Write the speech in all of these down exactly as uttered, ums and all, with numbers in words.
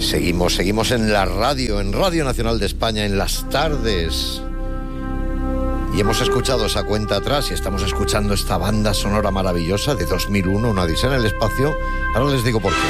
Seguimos, seguimos en la radio, en Radio Nacional de España, en las tardes. Y hemos escuchado esa cuenta atrás y estamos escuchando esta banda sonora maravillosa de dos mil uno, Una odisea en el espacio. Ahora les digo por qué.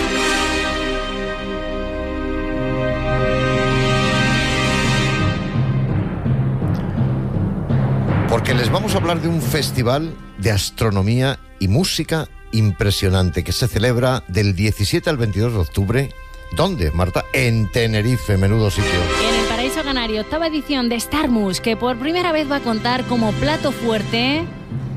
Porque les vamos a hablar de un festival de astronomía y música impresionante que se celebra del diecisiete al veintidós de octubre. ¿Dónde, Marta? En Tenerife, menudo sitio. En el Paraíso Canario, octava edición de Starmus, que por primera vez va a contar como plato fuerte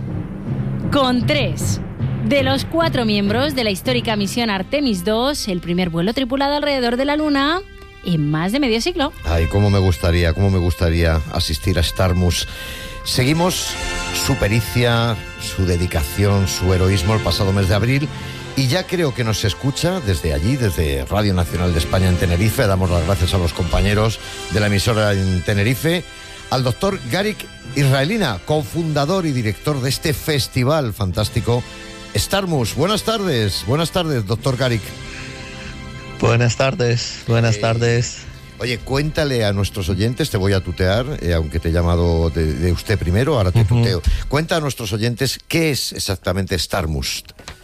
con tres de los cuatro miembros de la histórica misión Artemis dos, el primer vuelo tripulado alrededor de la Luna en más de medio siglo. Ay, cómo me gustaría, cómo me gustaría asistir a Starmus. Seguimos su pericia, su dedicación, su heroísmo el pasado mes de abril. Y ya creo que nos escucha desde allí, desde Radio Nacional de España en Tenerife. Damos las gracias a los compañeros de la emisora en Tenerife. Al doctor Garik Israelina, cofundador y director de este festival fantástico Starmus. Buenas tardes, buenas tardes, doctor Garik. Buenas tardes, buenas eh, tardes. Oye, cuéntale a nuestros oyentes, te voy a tutear, eh, aunque te he llamado de, de usted primero, ahora te uh-huh. tuteo. Cuenta a nuestros oyentes qué es exactamente Starmus.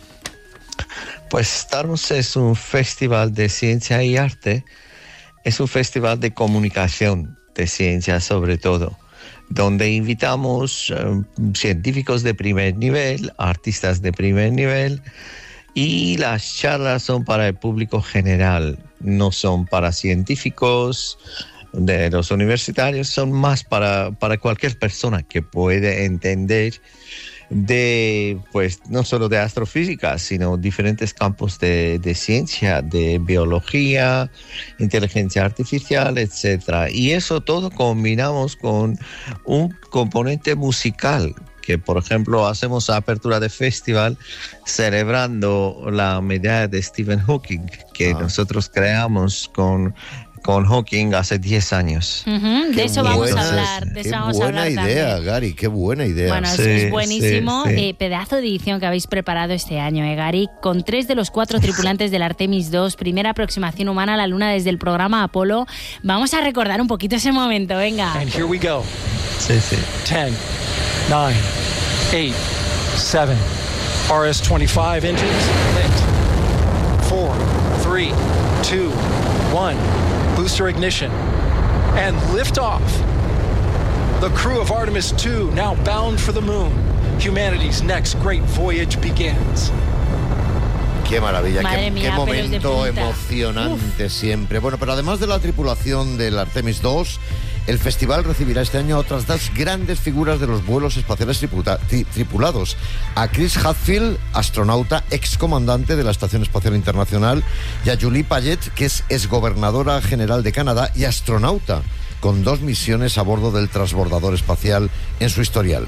Pues Starmus es un festival de ciencia y arte, es un festival de comunicación de ciencia sobre todo, donde invitamos uh, científicos de primer nivel, artistas de primer nivel, y las charlas son para el público general, no son para científicos de los universitarios, son más para, para cualquier persona que puede entender de, pues, no solo de astrofísica, sino diferentes campos de, de ciencia, de biología, inteligencia artificial, etcétera. Y eso todo combinamos con un componente musical, que por ejemplo hacemos apertura de festival celebrando la medalla de Stephen Hawking, que ah. nosotros creamos con... con Hawking hace diez años. Uh-huh, de eso vamos a hablar. De eso qué vamos buena a hablar idea, también. Gary, qué buena idea. Bueno, sí, eso es buenísimo. Sí, sí. Eh, pedazo de edición que habéis preparado este año, eh, Gary, con tres de los cuatro tripulantes del Artemis dos, primera aproximación humana a la Luna desde el programa Apolo. Vamos a recordar un poquito ese momento, venga. And here we go. Sí, sí. ten, nine, eight, seven, R S twenty-five engines lit. four, three, two, one. Booster ignition and liftoff. The crew of Artemis two now bound for the moon. Humanity's next great voyage begins. Qué maravilla, Madre qué, mía, qué momento pelos de punta. emocionante. Uf. Siempre. Bueno, pero además de la tripulación del Artemis dos, el festival recibirá este año a otras dos grandes figuras de los vuelos espaciales triputa, tri, tripulados. A Chris Hadfield, astronauta, excomandante de la Estación Espacial Internacional, y a Julie Payet, que es exgobernadora general de Canadá y astronauta, con dos misiones a bordo del transbordador espacial en su historial.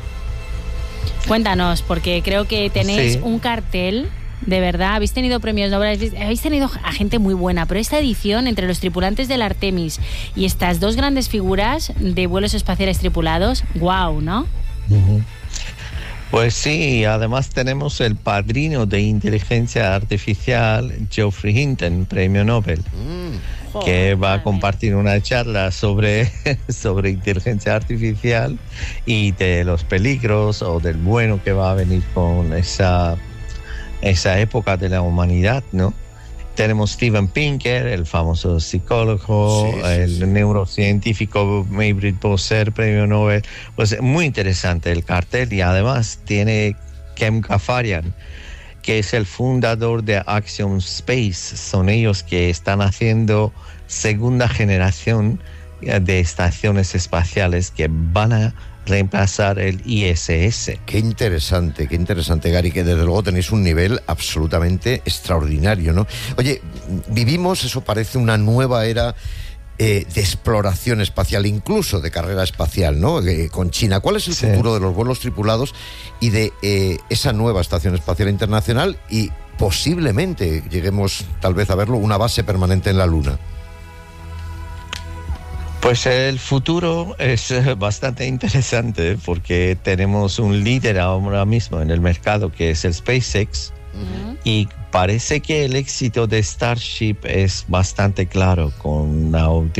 Cuéntanos, porque creo que tenéis Sí. un cartel. De verdad, habéis tenido premios Nobel, habéis tenido a gente muy buena, pero esta edición, entre los tripulantes del Artemis y estas dos grandes figuras de vuelos espaciales tripulados, wow, ¿no? Uh-huh. Pues sí, además tenemos el padrino de inteligencia artificial, Geoffrey Hinton, premio Nobel, mm. que va a compartir una charla sobre, sobre inteligencia artificial y de los peligros o del bueno que va a venir con esa... esa época de la humanidad, ¿no? Tenemos Steven Pinker, el famoso psicólogo, sí, sí, el sí. neurocientífico Maybritt Boser, premio Nobel. Pues muy interesante el cartel, y además tiene Kem Gafarian, que es el fundador de Axiom Space. Son ellos que están haciendo segunda generación de estaciones espaciales que van a reemplazar el I S S. Qué interesante, qué interesante, Gary, que desde luego tenéis un nivel absolutamente extraordinario, ¿no? Oye, vivimos, eso parece, una nueva era eh, de exploración espacial, incluso de carrera espacial, ¿no? Eh, con China. ¿Cuál es el sí. futuro de los vuelos tripulados y de eh, esa nueva Estación Espacial Internacional y posiblemente lleguemos tal vez a verlo, una base permanente en la Luna? Pues el futuro es bastante interesante porque tenemos un líder ahora mismo en el mercado que es el SpaceX, uh-huh. y parece que el éxito de Starship es bastante claro con la última